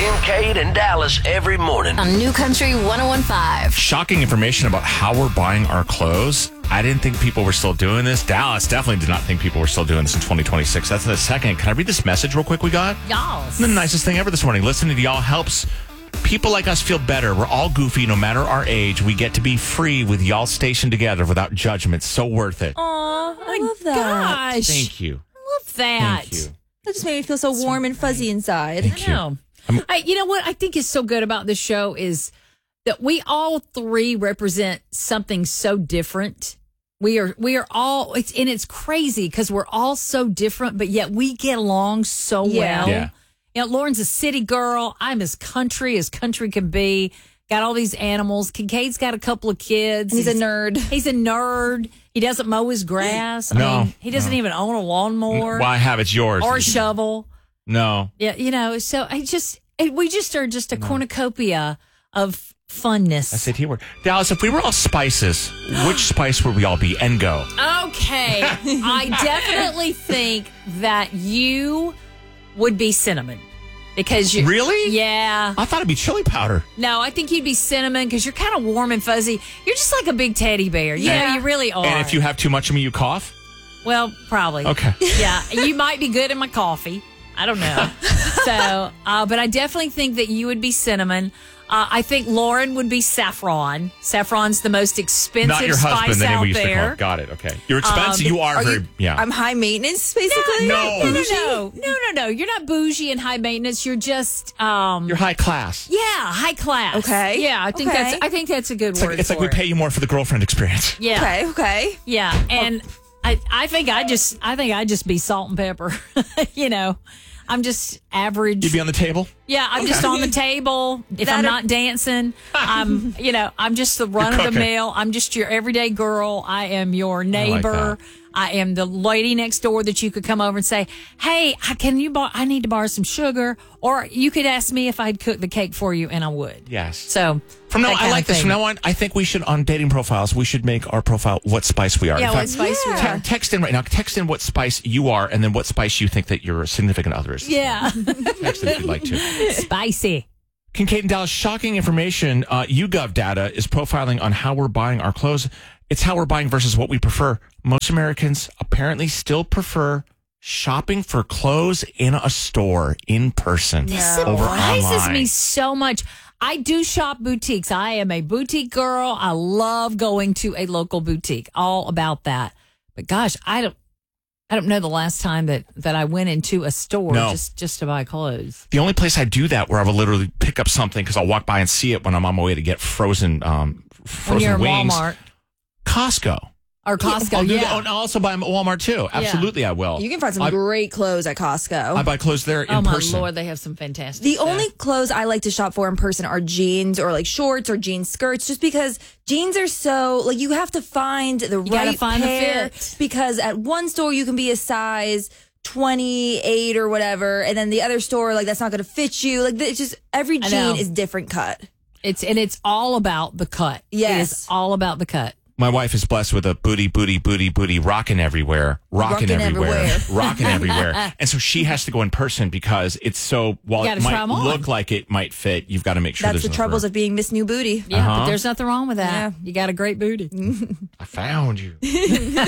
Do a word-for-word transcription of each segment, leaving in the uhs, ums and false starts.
Kincaid and Dallas every morning. On New Country one oh one point five. Shocking information about how we're buying our clothes. I didn't think people were still doing this. Dallas definitely did not think people were still doing this in twenty twenty-six. That's in a second. Can I read this message real quick we got? Y'all. The nicest thing ever this morning. Listening to y'all helps people like us feel better. We're all goofy no matter our age. We get to be free with y'all stationed together without judgment. So worth it. Aw, I my love that. gosh. Thank you. I love that. Thank you. That just made me feel so warm and fuzzy inside. Thank I you. know. I, you know what I think is so good about this show is that we all three represent something so different. We are we are all it's and it's crazy because we're all so different, but yet we get along so Yeah. well. Yeah. You know, Lauren's a city girl. I'm as country as country can be. Got all these animals. Kincaid's got a couple of kids. And he's a nerd. He's a nerd. He doesn't mow his grass. I No, mean, he doesn't no. even own a lawnmower Well, I have. It's yours. or a shovel. No. Yeah, you know, so I just, it, we just are just a cornucopia of funness. S A T word. Dallas, if we were all spices, which spice would we all be? And go. Okay. I definitely think that you would be cinnamon. Because you Really? Yeah. I thought it'd be chili powder. No, I think you'd be cinnamon because you're kind of warm and fuzzy. You're just like a big teddy bear. You Yeah. know, you really are. And if you have too much of me, you cough? Well, probably. Okay. Yeah, you might be good in my coffee. I don't know. so, uh, but I definitely think that you would be cinnamon. Uh, I think Lauren would be saffron. Saffron's the most expensive Not your spice husband, the name out we used to call there. it. Got it. Okay. You're expensive. Um, you are, Are very, you, yeah. I'm high maintenance, basically. No. No, no, no, no, no, no. You're not bougie and high maintenance. You're just, um, You're high class. yeah, high class. Okay. Yeah, I think Okay. that's. I think that's a good It's word. like, it's like for we it. pay you more for the girlfriend experience. Yeah, Okay, okay. yeah, and I, I think I just, I think I just be salt and pepper. you know, I'm just average. You'd be on the table? Yeah, I'm just on the table. If That I'm or- not dancing, I'm, you know, I'm just the run of the cooking. mill. I'm just your everyday girl. I am your like neighbor. that. I am the lady next door that you could come over and say, "Hey, I- can you borrow? I need to borrow some sugar," or you could ask me if I'd cook the cake for you, and I would. Yes. So From now, that I kind like of this. thing. From now on, I think we should, on dating profiles, we should make our profile what spice we are. Yeah, In what fact, spice we Yeah. are. te- text in right now. Text in what spice you are, and then what spice you think that your significant other is. Yeah, Text it if you'd like to. spicy. Kincaid and Dallas, shocking information. Uh, YouGov data is profiling on how we're buying our clothes. It's how we're buying versus what we prefer. Most Americans apparently still prefer shopping for clothes in a store, in person, This over surprises online. me so much. I do shop boutiques. I am a boutique girl. I love going to a local boutique. All about that. But gosh, I don't I don't know the last time that, that I went into a store No. just, just to buy clothes. The only place I do that where I will literally pick up something because I'll walk by and see it when I'm on my way to get frozen um, frozen When you're in wings. Walmart Costco. or Costco. I'll do Yeah. that. Oh, and I'll also buy them at Walmart too. Absolutely, I will. You can find some I, great clothes at Costco. I buy clothes there in Oh my person. Lord, they have some fantastic The stuff. only clothes I like to shop for in person are jeans or like shorts or jean skirts, just because jeans are so like you have to find the gotta right find the pair. fit. Because at one store you can be a size twenty-eight or whatever, and then the other store like that's not going to fit you. Like it's just every I know. jean is different cut. It's and it's all about the cut. It Yes. is all about the cut. My wife is blessed with a booty, booty, booty, booty, rocking everywhere, rocking, Rocking everywhere, everywhere. rocking everywhere. And so she has to go in person because it's so, while You it gotta try might 'em on. look like it might fit, you've got to make sure That's there's the enough troubles room. of being Miss New Booty. Yeah, Uh-huh. but there's nothing wrong with that. Yeah. You got a great booty. I found you. so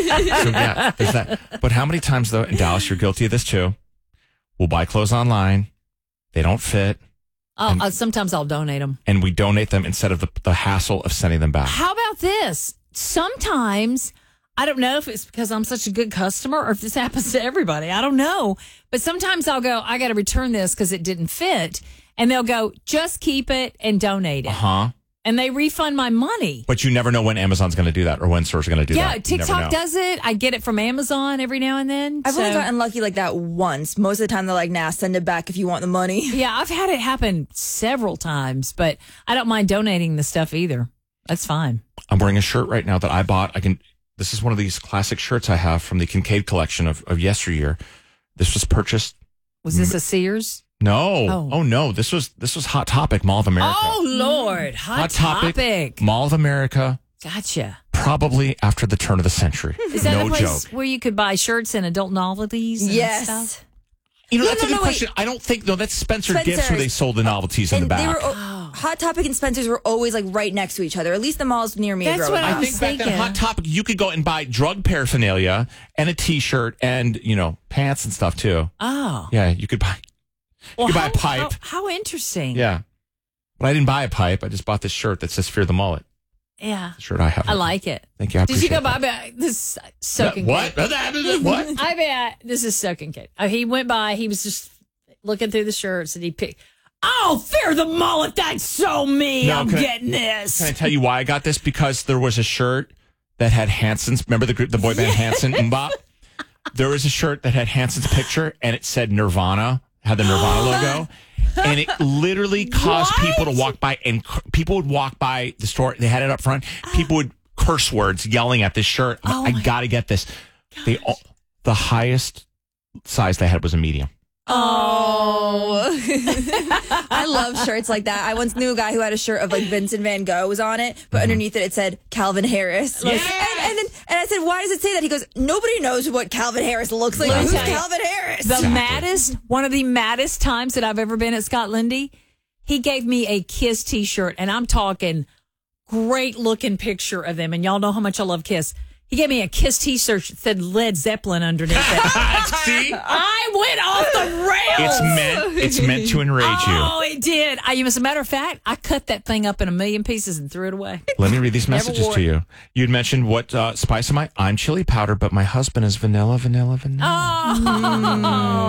yeah, there's that. But how many times though, in Dallas, you're guilty of this too. We'll buy clothes online. They don't fit. Oh, uh, sometimes I'll donate them. And we donate them instead of the, the hassle of sending them back. How about this? Sometimes, I don't know if it's because I'm such a good customer or if this happens to everybody. I don't know. But sometimes I'll go, I got to return this because it didn't fit. And they'll go, just keep it and donate it. Huh? And they refund my money. But you never know when Amazon's going to do that or when stores are going to do Yeah, that. You never TikTok know. does it. I get it from Amazon every now and then. I've So- only gotten lucky like that once. Most of the time they're like, nah, send it back if you want the money. Yeah, I've had it happen several times, but I don't mind donating the stuff either. That's fine. I'm wearing a shirt right now that I bought. I can. This is one of these classic shirts I have from the Kincaid collection of, of yesteryear. This was purchased. Was this a Sears? No. Oh. Oh, no. This was this was Hot Topic, Mall of America. Oh, Lord. Hot, topic. Mall of America. Gotcha. Probably after the turn of the century. Is that no a place joke. where you could buy shirts and adult novelties and Yes. stuff? You know, No, that's no, a good no, question. I don't think, no, that's Spencer, Gifts where Spencer's. they sold the novelties in And the they back. were oh, Hot Topic and Spencer's were always like right next to each other. At least the malls near me. That's growing what up. I I was think back then, thinking. Hot Topic, you could go and buy drug paraphernalia and a T-shirt and, you know, pants and stuff too. Oh. Yeah, you could buy. Well, could buy a how, pipe. How, how interesting. Yeah. But I didn't buy a pipe. I just bought this shirt that says Fear the Mullet. Yeah. The shirt I have. I like it. Thank you. I Did you go appreciate buy that. I bet this is soaking What? kid. What? I bet this is soaking kid. Uh, he went by, he was just looking through the shirts and he picked, oh, Fear the Mullet, that's so me. No, I'm can I- getting this. Can I tell you why I got this? Because there was a shirt that had Hanson's. Remember the group, the boy band Hanson, Mbop? There was a shirt that had Hanson's picture and it said Nirvana, had the Nirvana logo. And it literally caused What? people to walk by, and c- people would walk by the store. They had it up front. People would curse words yelling at this shirt. I'm Oh like, my I got to get this. They all, the highest size they had was a medium. Oh, I love shirts like that. I once knew a guy who had a shirt of like Vincent Van Gogh was on it, but underneath it it said Calvin Harris. Yes! And, and then and I said, why does it say that? He goes, nobody knows what Calvin Harris looks like. Let me Who's tell you, Calvin Harris? The Exactly. maddest, one of the maddest times that I've ever been at Scott Lindy, he gave me a Kiss t-shirt, and I'm talking great looking picture of them. And y'all know how much I love Kiss. He gave me a Kiss t-shirt that said Led Zeppelin underneath it. See? I went off the rails. It's meant, it's meant to enrage you. Oh, it did. I, as a matter of fact, I cut that thing up in a million pieces and threw it away. Let me read these Never messages wore to it. you. You'd mentioned what uh, spice am I? I'm chili powder, but my husband is vanilla, vanilla, vanilla.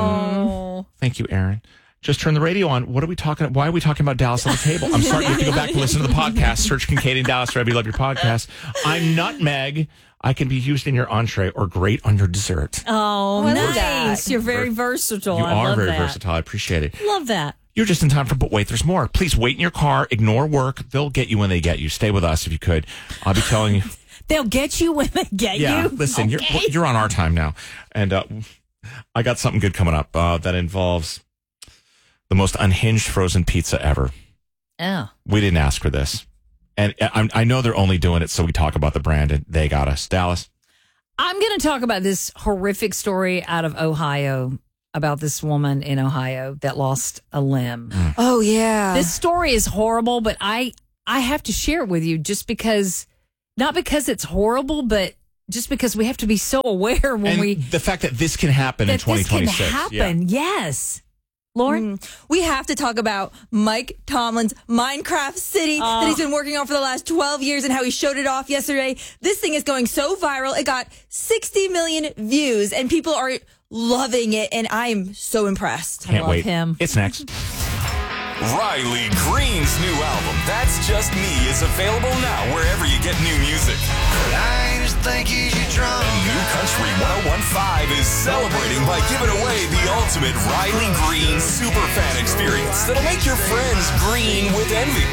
Oh. Thank you, Aaron. Just turn the radio on. What are we talking? Why are we talking about Dallas on the table? I'm sorry. You have to go back and listen to the podcast. Search Kincaid and Dallas wherever you love your podcast. I'm Nutmeg. I can be used in your entree or great on your dessert. Oh, What is nice. that? You're very versatile. you I are love very that. versatile. I appreciate it. Love that. You're just in time for, but wait, there's more. Please wait in your car. Ignore work. They'll get you when they get you. Stay with us if you could. I'll be telling you. They'll get you when they get Yeah, you. listen, Okay. you're you're on our time now, and uh, I got something good coming up uh, that involves the most unhinged frozen pizza ever. Oh. We didn't ask for this, and I, I know they're only doing it so we talk about the brand, and they got us. Dallas. I'm going to talk about this horrific story out of Ohio about this woman in Ohio that lost a limb. Oh yeah. This story is horrible, but I I have to share it with you just because, not because it's horrible, but just because we have to be so aware when And we the fact that this can happen in that this twenty can twenty-six. happen. Yes, Lauren. Mm. We have to talk about Mike Tomlin's Minecraft City Oh. that he's been working on for the last twelve years and how he showed it off yesterday. This thing is going so viral. It got sixty million views and people are loving it. And I'm so impressed. Can't love wait. him. It's next. Riley Green's new album, That's Just Me, is available now wherever you get new music. I just think you should drum. And New Country ten fifteen is celebrating by giving away the ultimate Riley Green superfan experience that'll make your friends green with envy.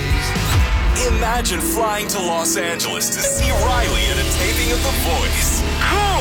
Imagine flying to Los Angeles to see Riley at a taping of The Voice.